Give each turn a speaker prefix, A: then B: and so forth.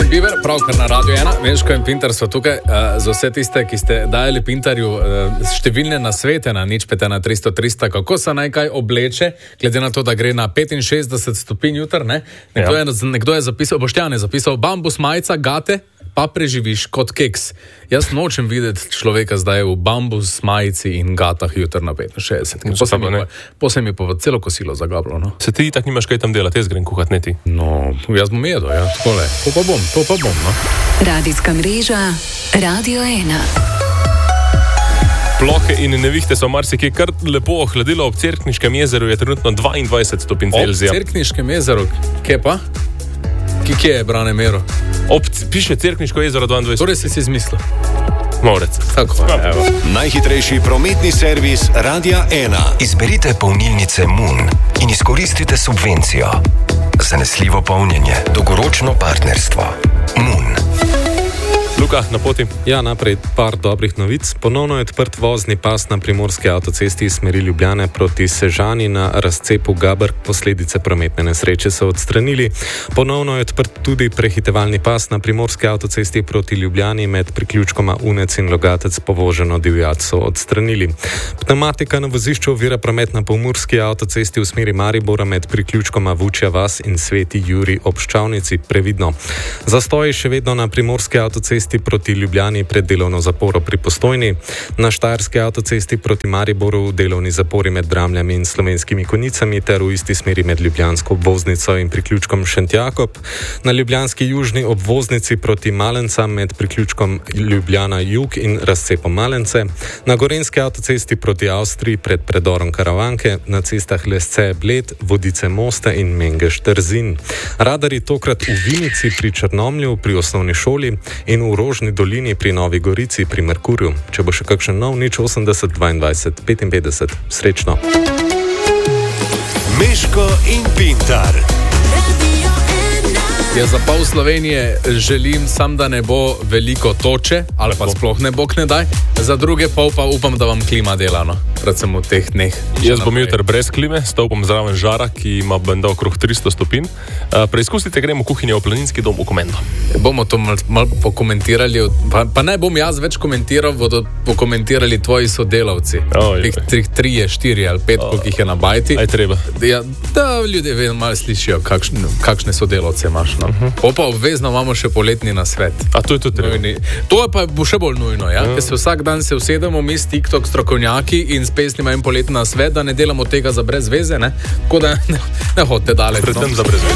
A: Justin Bieber, pravkar na Radio 1, Veško in Pintar so tukaj. Za vse tiste, ki ste dajali Pintarju številne nasvete na 051 300 kako se naj kaj obleče, glede na to, da gre na 65 stopinj jutr, ne? Nekdo je zapisal, Boštjan je zapisal, bambus majica, gate, pa preživiš kot keks. Jaz nočem videti človeka zdaj v bambus majici in gatah jutr na 65. Posem je pa celo kosilo zagablo, no.
B: Se ti tak nimaš kaj tam delati, jaz grem kuhat, ne ti?
A: No, jaz bom jedel, ja, takole. To pa bom, no.
C: Radijska mreža Radio 1.
B: Plohe in nevihte so marsikje kar lepo ohladilo. Ob Cerkniškem jezeru je trenutno 22 stopinj Celzija.
A: Ob Cerkniškem jezeru, kje pa? Kje je Brane mero?
B: Piše Cerkniško jezero 22.
A: Torej si izmislil.
B: Morec.
A: Tako, evo.
D: Najhitrejši prometni servis Radia 1.
E: Izberite polnilnice Moon in izkoristite subvencijo. Zanesljivo polnjenje, dolgoročno partnerstvo. Moon.
B: Luka, na poti.
F: Ja, naprej par dobrih novic. Ponovno je odprt vozni pas na primorski avtocesti iz smeri Ljubljane proti Sežani na razcepu Gaber. Posledice prometne nesreče so odstranili. Ponovno je odprt tudi prehitevalni pas na primorski avtocesti proti Ljubljani med priključkoma Unec in Logatec. Povoženo divjad so odstranili. Pneumatika na vozišču ovira promet na pomurski avtocesti v smeri Maribora med priključkoma Vučja vas in Sveti Jurij ob Ščavnici. Previdno. Zastoji še vedno na primorski avtocesti proti Ljubljani pred delovno zaporo pri Postojni, na štajerski avtocesti proti Mariboru delovni zapori med Dramljami in Slovenskimi Konjicami ter v isti smeri med ljubljansko obvoznico in priključkom Šentjakob, na ljubljanski južni obvoznici proti Malencam med priključkom Ljubljana Jug in razcepom Malence, na gorenski avtocesti proti Avstriji pred predorom Karavanke, na cestah Lesce Bled, Vodice Moste in Mengeš Trzin. Radari tokrat v Vinici pri Črnomlju pri osnovni šoli in v Rožni dolini pri Novi Gorici pri Merkurju. Če bo še kakšen nov, 080 22 55. Srečno.
D: Meško in Pintar.
A: Jaz za pol Slovenije želim sam, da ne bo veliko toče, ali pa sploh ne bo knedaj. Za druge pol pa upam, da vam klima dela, no. Predvsem v teh dneh.
B: Jaz bom jutri brez klime, stopom zraven žara, ki ima benda okrog 300 stopinj. Preizkusite, gremo v kuhinjo v Planinski dom v Komendo.
A: Bomo to malo pokomentirali, pa ne bom jaz več komentiral, bodo pokomentirali tvoji sodelavci. Teh 3, 4 ali 5, koliko jih je na bajti.
B: Aj treba.
A: Ja, da ljudje malo slišijo, kakšne sodelavce imaš, no. Pa obvezno imamo še poletni nasvet.
B: A to je tudi treba.
A: To je pa bo še bolj nujno, ja? Ker se vsak dan se usedemo mi s TikTok strokovnjaki in s pesnima in poletni nasvet, da ne delamo tega za brez veze, ne? Tako da ne hodite daleč.
B: Predvsem za brez veze.